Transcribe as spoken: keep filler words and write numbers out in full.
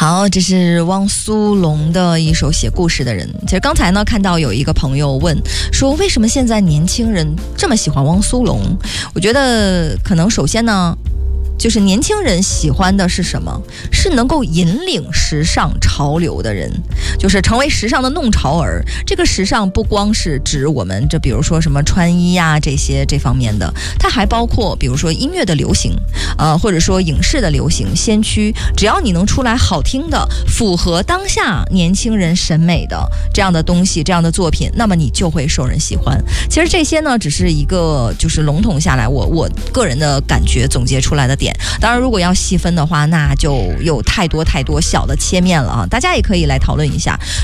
好，这是汪苏泷的一首写故事的人。其实刚才呢看到有一个朋友问说，为什么现在年轻人这么喜欢汪苏泷？我觉得可能首先呢，就是年轻人喜欢的是什么？是能够引领时尚潮流的人，就是成为时尚的弄潮儿。这个时尚不光是指我们这比如说什么穿衣呀、啊、这些这方面的，它还包括比如说音乐的流行，呃，或者说影视的流行先驱。只要你能出来好听的、符合当下年轻人审美的这样的东西、这样的作品，那么你就会受人喜欢。其实这些呢，只是一个就是笼统下来我我个人的感觉总结出来的点。当然如果要细分的话，那就有太多太多小的切面了啊，大家也可以来讨论一下。